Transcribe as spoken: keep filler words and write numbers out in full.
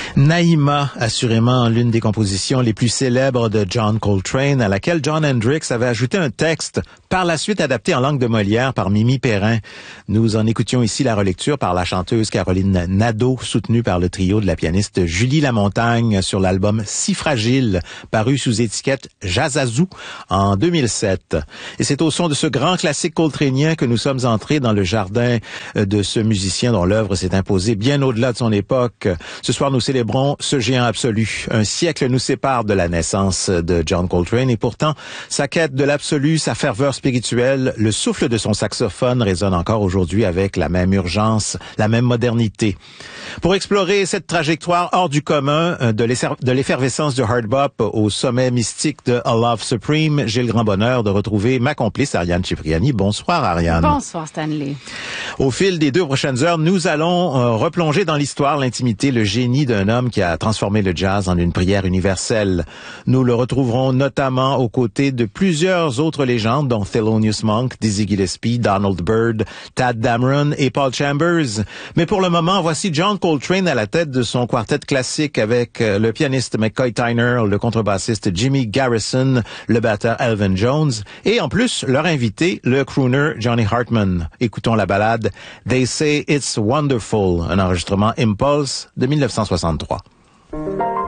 Naïma, assurément l'une des compositions les plus célèbres de John Coltrane, à laquelle Jon Hendricks avait ajouté un texte, par la suite adapté en langue de Molière par Mimi Perrin. Nous en écoutions ici la relecture par la chanteuse Caroline Nadeau, soutenue par le trio de la pianiste Julie Lamontagne sur l'album Si Fragile, paru sous étiquette Jazzazou en deux mille sept. Et c'est au son de ce grand classique coltranien que nous sommes entrés dans le jardin de ce musicien dont l'œuvre s'est imposée bien au-delà de son époque. Ce soir, nous célébrons ce géant absolu. Un siècle nous sépare de la naissance de John Coltrane et pourtant, sa quête de l'absolu, sa ferveur spirituelle, le souffle de son saxophone résonne encore aujourd'hui avec la même urgence, la même modernité. Pour explorer cette trajectoire hors du commun de l'effervescence du hard bop au sommet mystique de A Love Supreme, j'ai le grand bonheur de retrouver ma complice Ariane Cipriani. Bonsoir Ariane. Bonsoir Stanley. Au fil des deux prochaines heures, nous allons euh, replonger dans l'histoire, l'intimité, le génie d'un homme qui a transformé le jazz en une prière universelle. Nous le retrouverons notamment aux côtés de plusieurs autres légendes, dont Thelonious Monk, Dizzy Gillespie, Donald Byrd, Tadd Dameron et Paul Chambers. Mais pour le moment, voici John Coltrane à la tête de son quartet classique avec le pianiste McCoy Tyner, le contrebassiste Jimmy Garrison, le batteur Elvin Jones et en plus leur invité, le crooner Johnny Hartman. Écoutons la ballade They Say It's Wonderful, un enregistrement Impulse de mille neuf cent soixante-trois.